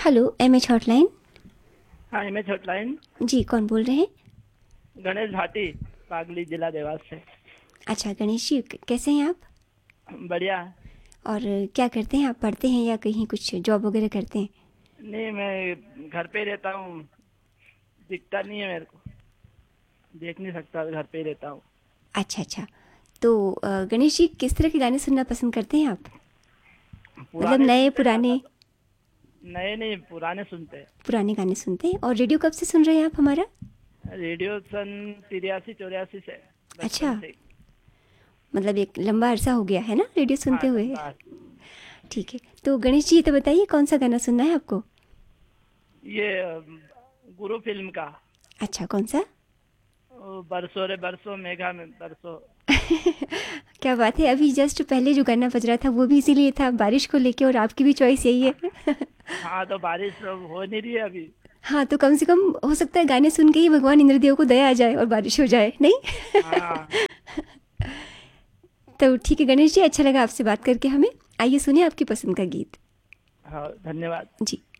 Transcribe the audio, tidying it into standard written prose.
Hello, MH hotline. हाँ, MH hotline. जी, कौन बोल रहे हैं? गणेश भाटी, पागली, जिला देवास से। अच्छा गणेश जी, कैसे हैं आप? बढ़िया। और क्या करते हैं आप? पढ़ते हैं या कहीं कुछ जॉब वगैरह करते हैं? नहीं, मैं घर पे ही रहता हूँ। दिखता नहीं है मेरे को, देख नहीं सकता, घर पे ही रहता हूँ। अच्छा अच्छा। तो गणेश जी, किस तरह के गाने सुनना पसंद करते हैं आप? मतलब पुराने नए सुनते हैं ज्यादा पुराने? तो। नए नहीं, पुराने सुनते हैं। पुराने गाने सुनते हैं। और रेडियो कब से सुन रहे हैं आप हमारा? रेडियो सन 83-84 से, बचपन अच्छा, से ही। मतलब एक लंबा अरसा हो गया है ना रेडियो हाँ, सुनते हुए। लंबा। ठीक है। तो गणेश जी, ये तो बताइए कौन सा गाना सुनना है आपको? ये गुरु फिल्म का। अच्छा, कौन सा? वो बरसों रे बरसों, मेघा में बरसों। क्या बात है, अभी जस्ट पहले जो गाना बज रहा था वो भी इसीलिए था, बारिश को लेके, और आपकी भी चॉइस यही है। हाँ, तो बारिश अब हो नहीं रही है अभी। हाँ, तो कम से कम हो सकता है गाने सुन के ही भगवान इंद्रदेव को दया आ जाए और बारिश हो जाए, नहीं? हाँ। तो ठीक है गणेश जी, अच्छा लगा आपसे बात करके हमें। आइए सुनिए आपकी पसंद का गीत। हाँ, धन्यवाद। जी।